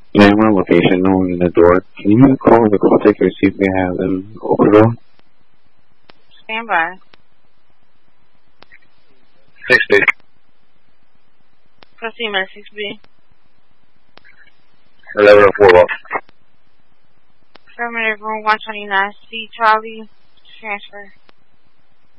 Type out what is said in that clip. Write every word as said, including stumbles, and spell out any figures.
name or location, no one in the door. Can you call the call taker to see if they have them open the door? Stand by. six B. Proceed, man, six B. eleven oh four. Affirmative, room one twenty-nine C, Charlie, transfer.